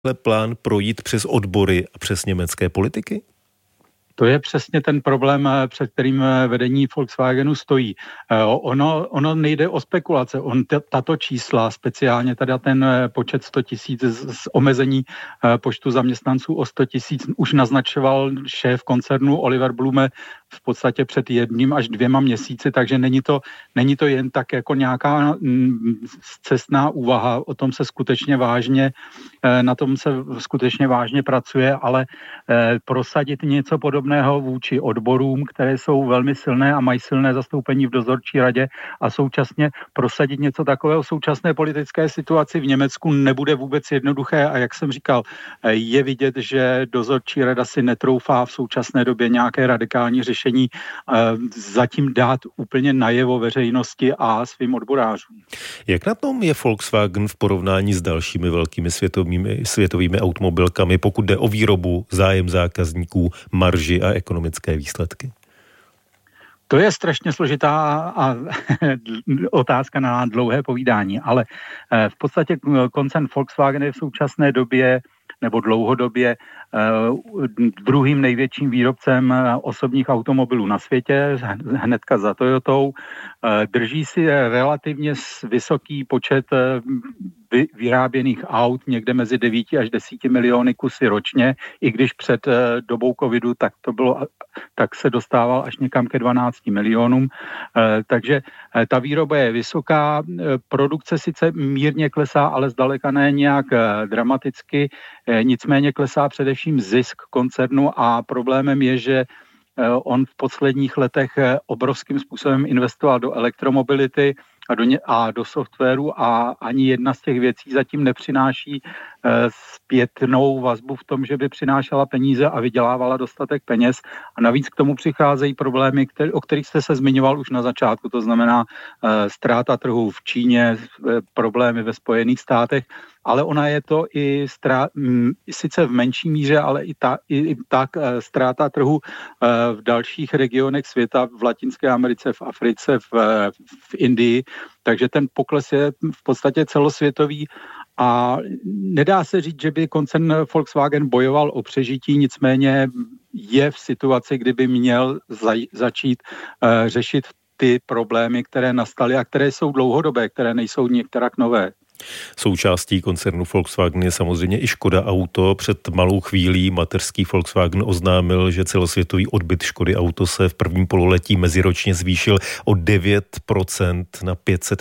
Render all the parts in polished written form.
plán projít přes odbory a přes německé politiky? To je přesně ten problém, před kterým vedení Volkswagenu stojí. Ono nejde o spekulace. Tato čísla, speciálně teda ten počet 100 000 z omezení počtu zaměstnanců o 100 000 už naznačoval šéf koncernu Oliver Blume v podstatě před 1 až 2 měsíci, takže není to jen tak jako nějaká scestná úvaha. O tom se skutečně vážně, na tom se skutečně vážně pracuje, ale prosadit něco podobného vůči odborům, které jsou velmi silné a mají silné zastoupení v dozorčí radě, a současně prosadit něco takového v současné politické situaci v Německu nebude vůbec jednoduché, a jak jsem říkal, je vidět, že dozorčí rada si netroufá v současné době nějaké radikální řešení zatím dát úplně najevo veřejnosti a svým odborářům. Jak na tom je Volkswagen v porovnání s dalšími velkými světovými automobilkami, pokud jde o výrobu, zájem zákazníků, marži a ekonomické výsledky? To je strašně složitá otázka na dlouhé povídání, ale v podstatě koncern Volkswagen je v současné době nebo dlouhodobě druhým největším výrobcem osobních automobilů na světě, hnedka za Toyotou. Drží si relativně vysoký počet vyráběných aut, někde mezi 9 až 10 miliony kusy ročně, i když před dobou covidu tak se dostával až někam ke 12 milionům. Takže ta výroba je vysoká, produkce sice mírně klesá, ale zdaleka ne nějak dramaticky, nicméně klesá především zisk koncernu a problémem je, že on v posledních letech obrovským způsobem investoval do elektromobility a do softwaru a ani jedna z těch věcí zatím nepřináší zpětnou vazbu v tom, že by přinášela peníze a vydělávala dostatek peněz. A navíc k tomu přicházejí problémy, o kterých jste se zmiňoval už na začátku, to znamená ztráta trhu v Číně, problémy ve Spojených státech, ale ona je to i sice v menší míře, ale i tak ztráta trhu v dalších regionech světa, v Latinské Americe, v Africe, v Indii, takže ten pokles je v podstatě celosvětový a nedá se říct, že by koncern Volkswagen bojoval o přežití, nicméně je v situaci, kdyby měl začít řešit ty problémy, které nastaly a které jsou dlouhodobé, které nejsou některak nové. Součástí koncernu Volkswagen je samozřejmě i Škoda Auto. Před malou chvílí mateřský Volkswagen oznámil, že celosvětový odbyt Škody Auto se v prvním pololetí meziročně zvýšil o 9% na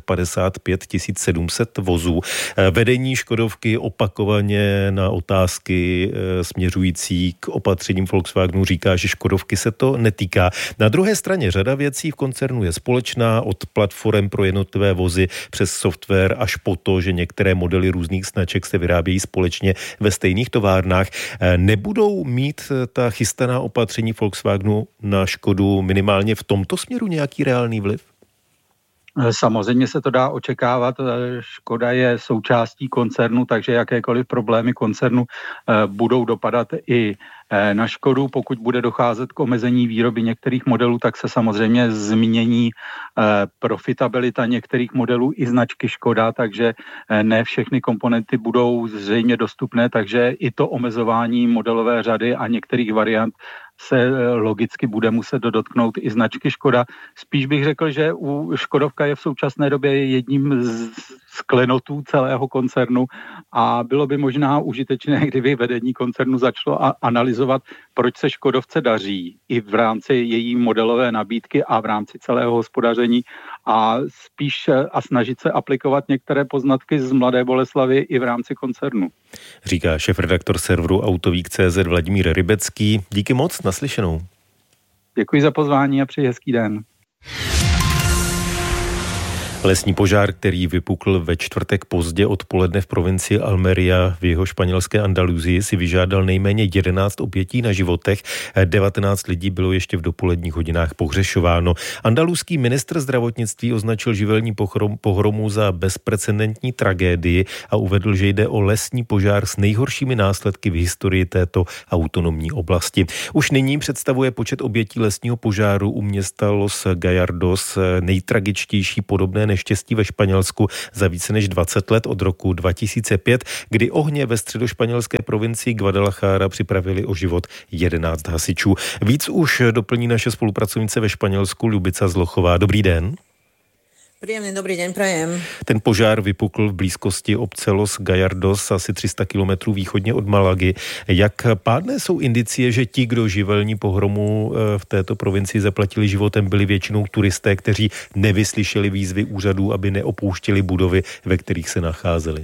555 700 vozů. Vedení Škodovky opakovaně na otázky směřující k opatřením Volkswagenu říká, že Škodovky se to netýká. Na druhé straně řada věcí v koncernu je společná, od platform pro jednotlivé vozy přes software až po to, že některé modely různých značek se vyrábějí společně ve stejných továrnách. Nebudou mít ta chystaná opatření Volkswagenu na Škodu minimálně v tomto směru nějaký reálný vliv? Samozřejmě se to dá očekávat. Škoda je součástí koncernu, takže jakékoliv problémy koncernu budou dopadat i na Škodu. Pokud bude docházet k omezení výroby některých modelů, tak se samozřejmě změní profitabilita některých modelů i značky Škoda, takže ne všechny komponenty budou zřejmě dostupné, takže i to omezování modelové řady a některých variant se logicky bude muset dotknout i značky Škoda. Spíš bych řekl, že Škodovka je v současné době jedním z klenotů celého koncernu a bylo by možná užitečné, kdyby vedení koncernu začalo analyzovat, proč se Škodovce daří i v rámci její modelové nabídky a v rámci celého hospodaření a spíš a snažit se aplikovat některé poznatky z Mladé Boleslavi i v rámci koncernu. Říká šéfredaktor serveru Autovík.cz Vladimír Rybecký. Díky moc, naslyšenou. Děkuji za pozvání a přeji hezký den. Lesní požár, který vypukl ve čtvrtek pozdě odpoledne v provincii Almeria v jeho španělské Andaluzii, si vyžádal nejméně 11 obětí na životech. 19 lidí bylo ještě v dopoledních hodinách pohřešováno. Andaluzský ministr zdravotnictví označil živelní pohromu za bezprecedentní tragédii a uvedl, že jde o lesní požár s nejhoršími následky v historii této autonomní oblasti. Už nyní představuje počet obětí lesního požáru u města Los Gallardos nejtragičtější podobné neštěstí ve Španělsku za více než 20 let od roku 2005, kdy ohně ve středošpanělské provincii Guadalajara připravili o život 11 hasičů. Víc už doplní naše spolupracovnice ve Španělsku Ľubica Zlochová. Dobrý den. Príjemný dobrý deň, prajem. Ten požár vypukl v blízkosti obce Los Gallardos, asi 300 kilometrů východně od Malagy. Jak pádné jsou indicie, že ti, kdo živelní pohromu v této provincii zaplatili životem, byli většinou turisté, kteří nevyslyšeli výzvy úřadů, aby neopouštěli budovy, ve kterých se nacházeli?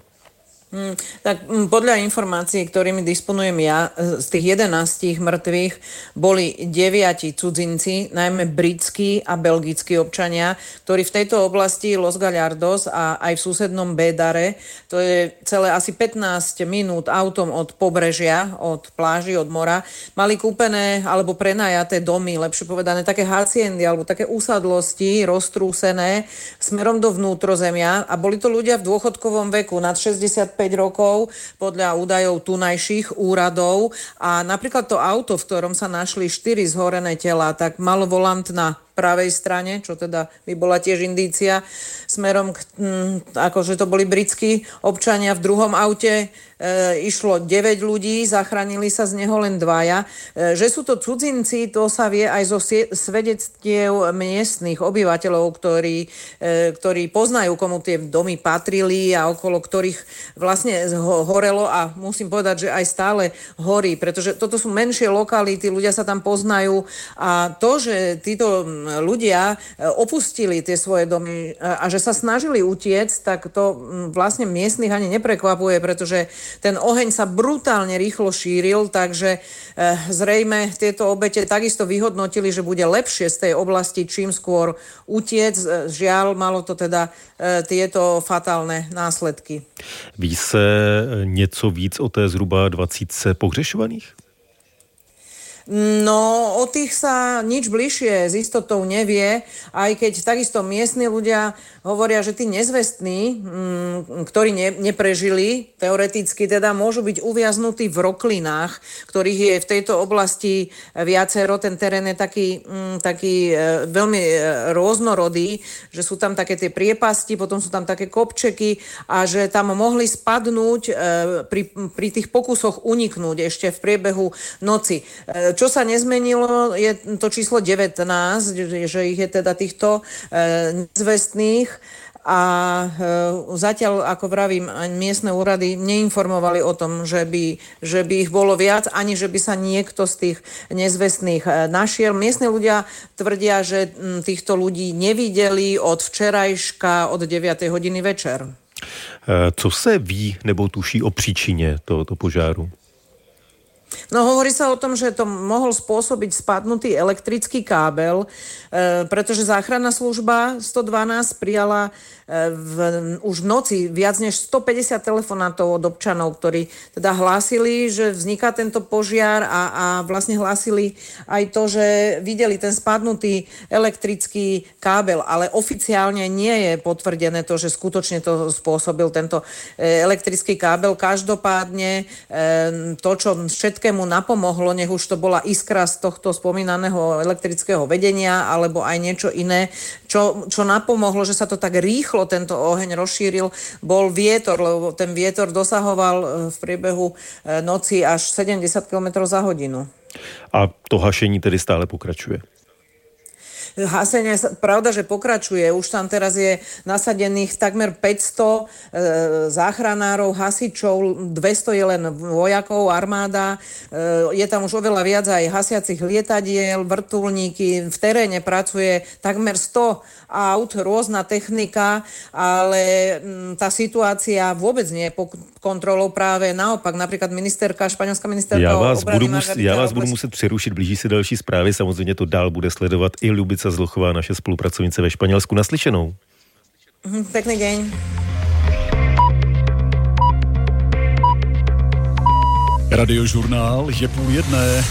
Tak podľa informácií, ktorými disponujem ja, z tých 11 mŕtvych boli 9 cudzinci, najmä britskí a belgickí občania, ktorí v tejto oblasti Los Gallardos a aj v susednom Bédare, to je celé asi 15 minút autom od pobrežia, od pláži, od mora, mali kúpené alebo prenajaté domy, lepšie povedané, také haciendy alebo také usadlosti roztrúsené smerom do vnútrozemia a boli to ľudia v dôchodkovom veku nad 65 rokov podľa údajov tunajších úradov a napríklad to auto, v ktorom sa našli 4 zhorené telá, tak malo volant na pravej strane, čo teda by bola tiež indícia, smerom k, akože to boli britskí občania. V druhom aute išlo 9 ľudí, zachránili sa z neho len 2. Že sú to cudzinci, to sa vie aj zo svedectiev miestnych obyvateľov, ktorí poznajú, komu tie domy patrili a okolo ktorých vlastne horelo a musím povedať, že aj stále horí, pretože toto sú menšie lokality, ľudia sa tam poznajú a to, že títo ľudia opustili tie svoje domy a že sa snažili utiecť, tak to vlastne miestnych ani neprekvapuje, pretože ten oheň sa brutálne rýchlo šíril, takže zrejme tieto obete takisto vyhodnotili, že bude lepšie z tej oblasti čím skôr utiecť. Žiaľ, malo to teda tieto fatálne následky. Ví se něco víc o té zhruba 20 pohřešovaných? No, o tých sa nič bližšie s istotou nevie, aj keď takisto miestni ľudia hovoria, že tí nezvestní, ktorí neprežili, teoreticky teda môžu byť uviaznutí v roklinách, ktorých je v tejto oblasti viacero. Ten terén je taký veľmi rôznorodý, že sú tam také tie priepasti, potom sú tam také kopčeky a že tam mohli spadnúť pri tých pokusoch uniknúť ešte v priebehu noci. Čo sa nezmenilo, je to číslo 19, že ich je teda týchto nezvestných a zatiaľ, ako vravím, miestne úrady neinformovali o tom, že by ich bolo viac, ani že by sa niekto z tých nezvestných našiel. Miestne ľudia tvrdia, že týchto ľudí nevideli od včerajška od 9 hodiny večer. Co se ví nebo tuší o příčině tohoto požáru? No hovorí sa o tom, že to mohol spôsobiť spadnutý elektrický kábel, pretože záchranná služba 112 prijala už v noci viac než 150 telefonátov od občanov, ktorí teda hlásili, že vzniká tento požiar a vlastne hlásili aj to, že videli ten spadnutý elektrický kábel, ale oficiálne nie je potvrdené to, že skutočne to spôsobil tento elektrický kábel. Každopádne to, čo všetkému napomohlo, nech už to bola iskra z tohto spomínaného elektrického vedenia alebo aj niečo iné, čo napomohlo, že sa to tak rýchlo tento oheň rozšíril, bol vietor, lebo ten vietor dosahoval v priebehu noci až 70 km za hodinu. A to hašení tedy stále pokračuje? Hasenie, pravda, že pokračuje. Už tam teraz je nasadených takmer 500 záchranárov, hasičov, 200 je len vojakov, armáda. Je tam už oveľa viac aj hasiacich lietadiel, vrtuľníky. V teréne pracuje takmer 100 aut, rôzna technika, ale tá situácia vôbec nie je pod kontrolou, práve naopak. Napríklad španělská ministerka obrany Já vás budu muset přerušit, blíží se další zprávy, samozřejmě to dál bude sledovat i Ľubica Zlochová, naše spolupracovnice ve Španělsku. Naslyšenou. Pekný deň. Radiožurnál je 12:30.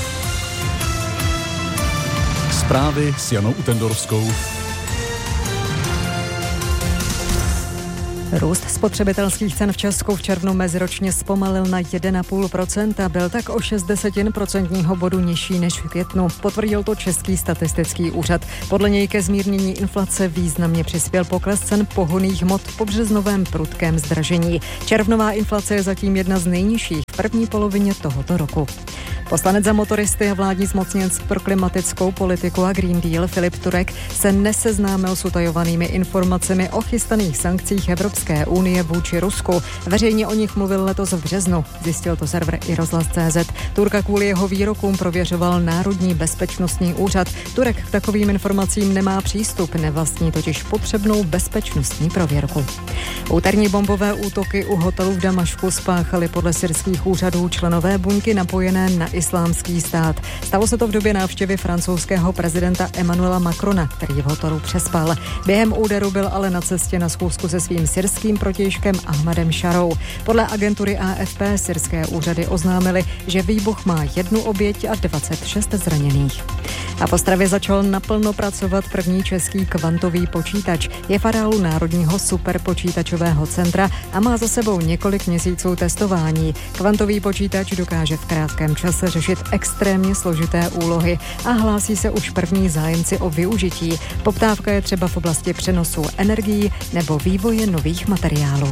Zprávy s Janou Utendorskou. Růst spotřebitelských cen v Česku v červnu meziročně zpomalil na 1,5%, byl tak o 0,6% bodu nižší než v květnu. Potvrdil to Český statistický úřad. Podle něj ke zmírnění inflace významně přispěl pokles cen pohonných hmot po březnovém prudkém zdražení. Červnová inflace je zatím jedna z nejnižších v první polovině tohoto roku. Poslanec za motoristy a vládní zmocněnec pro klimatickou politiku a Green Deal Filip Turek se neseznámil s utajovanými informacemi o chystaných sankcích Evropské unie vůči Rusku. Veřejně o nich mluvil letos v březnu, zjistil to server iRozhlas.cz. Turka kvůli jeho výrokům prověřoval Národní bezpečnostní úřad. Turek k takovým informacím nemá přístup, nevlastní totiž potřebnou bezpečnostní prověrku. Úterní bombové útoky u hotelu v Damašku spáchali podle syrských úřadů členové buňky napojené na Islámský stát. Stalo se to v době návštěvy francouzského prezidenta Emmanuela Macrona, který v hotelu přespal. Během úderu byl ale na cestě na schůzku se svým syrským protějškem Ahmadem Šarou. Podle agentury AFP syrské úřady oznámily, že výbuch má 1 oběť a 26 zraněných. A v Ostravě začal naplno pracovat první český kvantový počítač. Je v areálu Národního superpočítačového centra a má za sebou několik měsíců testování. Kvantový počítač dokáže v krátkém čase řešit extrémně složité úlohy a hlásí se už první zájemci o využití. Poptávka je třeba v oblasti přenosu energií nebo vývoje nových materiálů.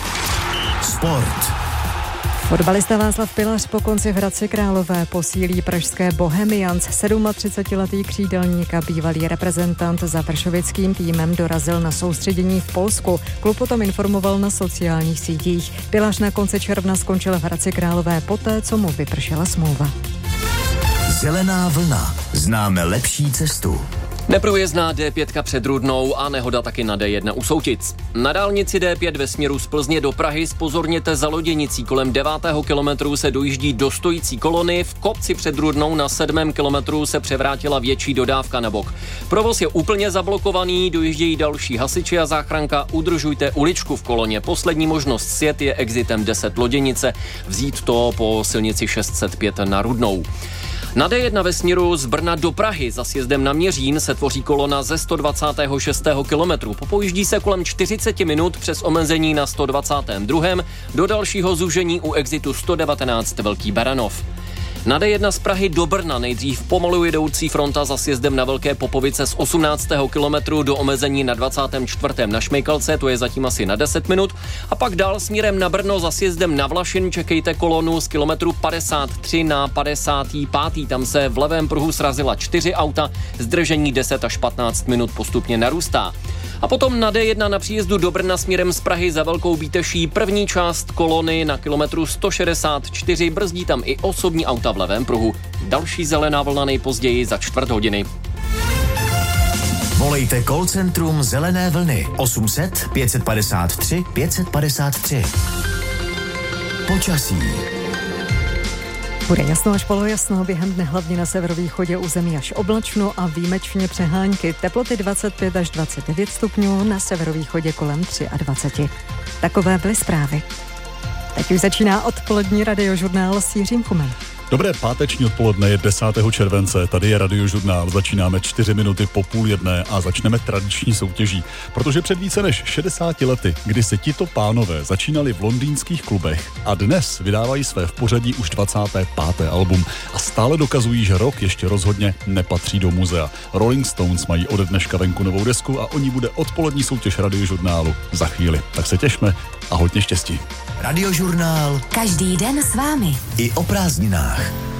Sport. Fotbalista Václav Pilař po konci v Hradci Králové posílí pražské Bohemians. 37letý křídelník a bývalý reprezentant za pršovickým týmem dorazil na soustředění v Polsku. Klub o tom informoval na sociálních sítích. Pilař na konci června skončil v Hradci Králové poté, co mu vypršela smlouva. Zelená vlna. Známe lepší cestu. Neprůjezdná D5 před Rudnou a nehoda taky na D1 u Soutic. Na dálnici D5 ve směru z Plzně do Prahy zpozorněte za loděnicí. Kolem 9. kilometru se dojíždí do stojící kolony. V kopci před Rudnou na 7. kilometru se převrátila větší dodávka na bok. Provoz je úplně zablokovaný, dojíždějí další hasiči a záchranka. Udržujte uličku v koloně. Poslední možnost sjet je exitem 10 loděnice. Vzít to po silnici 605 na Rudnou. Na D1 ve směru z Brna do Prahy za sjezdem na Měřín se tvoří kolona ze 126. kilometru. Popojíždí se kolem 40 minut přes omezení na 122. do dalšího zúžení u exitu 119 Velký Baranov. Na D1 z Prahy do Brna nejdřív pomalu jedoucí fronta za sjezdem na Velké Popovice z 18. kilometru do omezení na 24. na Šmejkalce, to je zatím asi na 10 minut. A pak dál směrem na Brno za sjezdem na Vlašin čekejte kolonu z kilometru 53 na 55. Tam se v levém pruhu srazila 4 auta, zdržení 10 až 15 minut postupně narůstá. A potom na D1 na příjezdu do Brna směrem z Prahy za Velkou Bíteší první část kolony na kilometru 164, brzdí tam i osobní auta v levém pruhu. Další zelená vlna nejpozději za 4 hodiny. Volejte call centrum Zelené vlny 800 553 553. Počasí. Bude jasno až polojasno, během dne hlavně na severovýchodě území až oblačno a výjimečně přehánky. Teploty 25 až 29 stupňů, na severovýchodě kolem 23. Takové byly zprávy. Teď už začíná odpolední radiožurnál s Jiřím Chumem. Dobré páteční odpoledne je 10. července, tady je radiožurnál, začínáme 4 minuty po 12:30 a začneme tradiční soutěží, protože před více než 60 lety, kdy se tito pánové začínali v londýnských klubech a dnes vydávají své v pořadí už 25. album a stále dokazují, že rock ještě rozhodně nepatří do muzea. Rolling Stones mají ode dneška venku novou desku a o ní bude odpolední soutěž radiožurnálu za chvíli. Tak se těšme a hodně štěstí. Radiožurnál. Každý den s vámi. I o prázdninách.